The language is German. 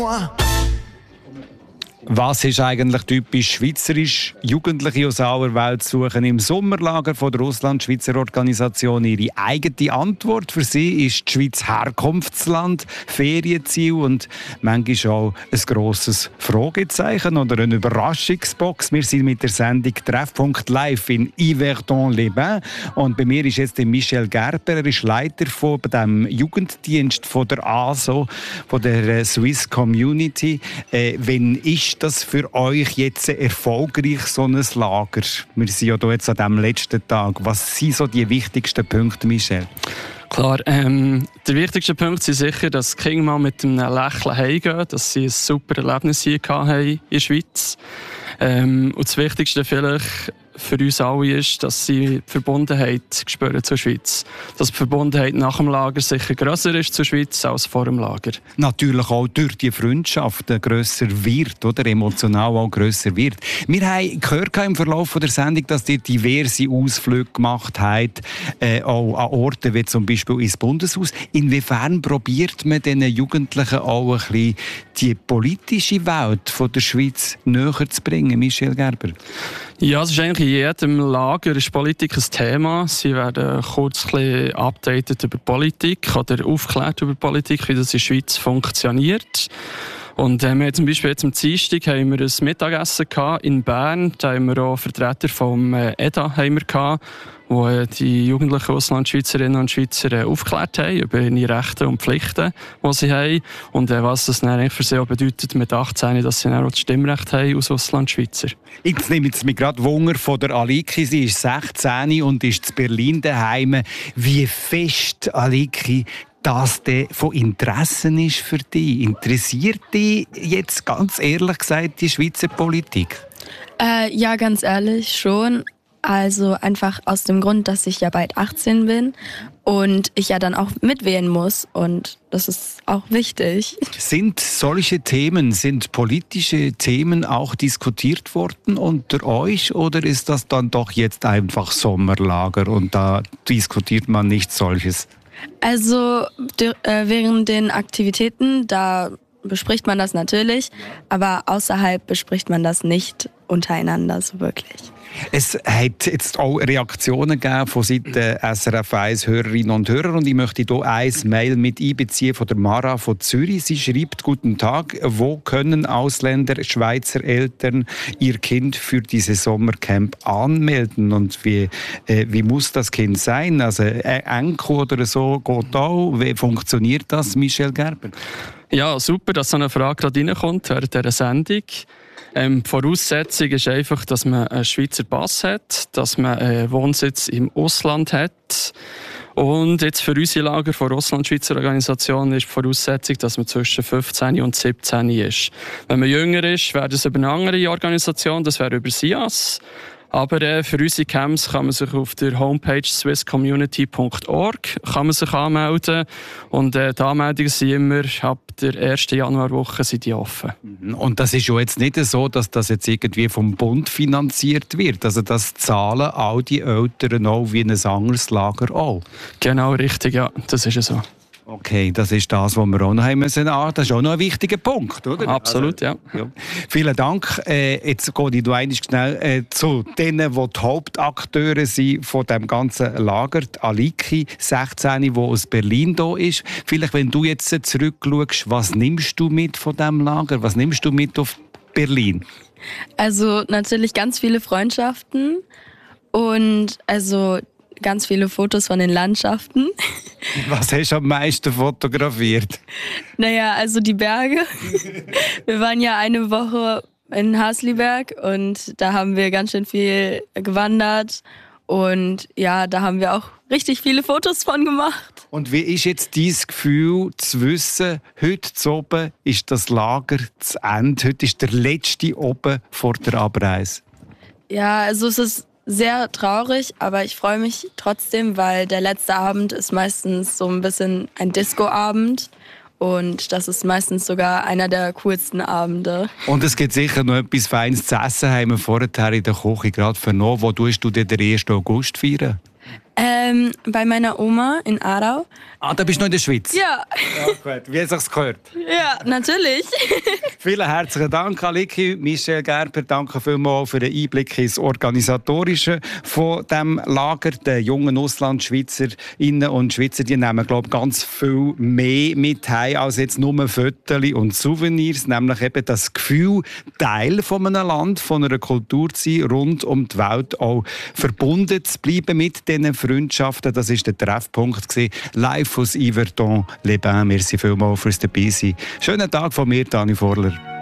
Was ist eigentlich typisch schweizerisch? Jugendliche aus aller Welt suchen im Sommerlager von der Russland-Schweizer Organisation ihre eigene Antwort. Für sie ist die Schweiz Herkunftsland, Ferienziel und manchmal auch ein grosses Fragezeichen oder eine Überraschungsbox. Wir sind mit der Sendung Treffpunkt live in Yverdon-les-Bains und bei mir ist jetzt Michel Gerber. Er ist Leiter von dem Jugenddienst von der ASO, von der Swiss Community. Wenn ist das für euch jetzt erfolgreich, so ein Lager? Wir sind ja hier jetzt an diesem letzten Tag. Was sind so die wichtigsten Punkte, Michel? Klar, der wichtigste Punkt ist sicher, dass die Kinder mal mit einem Lächeln heimgehen, dass sie ein super Erlebnis hier hatten in der Schweiz. Und das Wichtigste vielleicht für uns alle ist, dass sie die Verbundenheit spüren zur Schweiz. Dass die Verbundenheit nach dem Lager sicher grösser ist zur Schweiz als vor dem Lager. Natürlich auch durch die Freundschaft grösser wird, oder emotional auch grösser wird. Wir haben gehört im Verlauf der Sendung, dass ihr diverse Ausflüge gemacht habt, auch an Orten wie zum Beispiel ins Bundeshaus. Inwiefern probiert man den Jugendlichen auch ein bisschen die politische Welt von der Schweiz näher zu bringen, Michel Gerber? Ja, es ist eigentlich in jedem Lager ist Politik ein Thema. Sie werden kurz ein bisschen updated über Politik oder aufgeklärt über Politik, wie das in der Schweiz funktioniert. Und wir haben zum Beispiel jetzt am Dienstag haben wir ein Mittagessen in Bern. Da haben wir auch Vertreter vom EDA gehabt, wo die jugendlichen Auslandschweizerinnen und Schweizer aufgeklärt haben über ihre Rechte und Pflichten, die sie haben. Und was das dann für sie auch bedeutet mit 18, dass sie dann auch das Stimmrecht haben als Auslandschweizer. Jetzt nehme ich mir gerade Wunder von der Aliki. Sie ist 16 und ist in Berlin daheim. Wie fest, Aliki, das von Interessen ist für dich? Interessiert dich jetzt ganz ehrlich gesagt die Schweizer Politik? Ja, ganz ehrlich schon. Also einfach aus dem Grund, dass ich ja bald 18 bin und ich ja dann auch mitwählen muss und das ist auch wichtig. Sind solche Themen, sind politische Themen auch diskutiert worden unter euch oder ist das dann doch jetzt einfach Sommerlager und da diskutiert man nicht solches? Also während den Aktivitäten, da bespricht man das natürlich, aber außerhalb bespricht man das nicht untereinander so wirklich. Es hat jetzt auch Reaktionen gegeben von Seiten SRF 1 Hörerinnen und Hörer und ich möchte hier ein Mail mit einbeziehen von der Mara von Zürich. Sie schreibt: Guten Tag, wo können Ausländer, Schweizer Eltern ihr Kind für dieses Sommercamp anmelden und wie muss das Kind sein? Also Enkel oder so geht auch. Wie funktioniert das, Michel Gerber? Ja, super, dass so eine Frage gerade reinkommt während dieser Sendung. Die Voraussetzung ist einfach, dass man einen Schweizer Pass hat, dass man einen Wohnsitz im Ausland hat. Und jetzt für unsere Lager von Russland-Schweizer Organisation ist die Voraussetzung, dass man zwischen 15 und 17 ist. Wenn man jünger ist, wäre das über eine andere Organisation, das wäre über SIAS. Aber für unsere Camps kann man sich auf der Homepage swisscommunity.org anmelden. Und die Anmeldungen sind immer ab der 1. Januarwoche sind die offen. Und das ist ja jetzt nicht so, dass das jetzt irgendwie vom Bund finanziert wird. Also das zahlen all die Eltern auch wie ein anderes Lager auch. Genau, richtig, ja. Das ist so. Okay, das ist das, was wir auch noch haben müssen. Das ist auch noch ein wichtiger Punkt, oder? Absolut, also, ja. Vielen Dank. Jetzt gehe ich einmal schnell zu denen, die die Hauptakteure sind von dem ganzen Lager. Die Aliki, 16, die aus Berlin da ist. Vielleicht, wenn du jetzt zurückschaust, was nimmst du mit von diesem Lager? Was nimmst du mit auf Berlin? Also natürlich ganz viele Freundschaften und also ganz viele Fotos von den Landschaften. Was hast du am meisten fotografiert? Naja, also die Berge. Wir waren ja eine Woche in Hasliberg und da haben wir ganz schön viel gewandert. Und ja, da haben wir auch richtig viele Fotos von gemacht. Und wie ist jetzt dein Gefühl zu wissen, heute zu oben ist das Lager zu Ende, heute ist der letzte oben vor der Abreise? Ja, also es ist sehr traurig, aber ich freue mich trotzdem, weil der letzte Abend ist meistens so ein bisschen ein Disco-Abend und das ist meistens sogar einer der coolsten Abende. Und es gibt sicher noch etwas Feines zu essen, haben wir vorher in der Küche gerade vernommen. Wo tust du den 1. August feiern? Bei meiner Oma in Aarau. Ah, da bist du noch in der Schweiz? Ja. Ja, gut. Wie hat es sich gehört? Ja, natürlich. Vielen herzlichen Dank, Aliki. Michelle Gerber, danke vielmals für den Einblick ins Organisatorische von diesem Lager. Die jungen Auslandschweizerinnen und Schweizer, die nehmen, glaube ich, ganz viel mehr mit heim als jetzt nur Fotos und Souvenirs, nämlich eben das Gefühl, Teil von einem Land, von einer Kultur zu sein, rund um die Welt auch verbunden zu bleiben mit diesen Freundschaften. Das war der Treffpunkt live aus Yverdon, Les Bains. Merci vielmals fürs Dabeisein. Schönen Tag von mir, Dani Vorler.